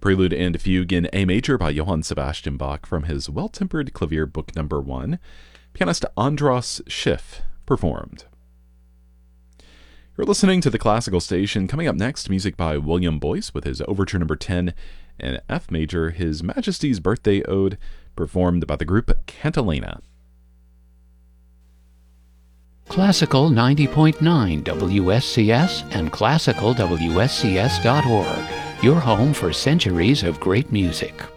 Prelude and Fugue in A major by Johann Sebastian Bach from his Well-Tempered Clavier Book No. 1. Pianist Andras Schiff performed. You're listening to the Classical Station. Coming up next, music by William Boyce with his Overture No. 10 in F major, His Majesty's Birthday Ode, performed by the group Cantilena. Classical 90.9 WSCS and classicalwscs.org, your home for centuries of great music.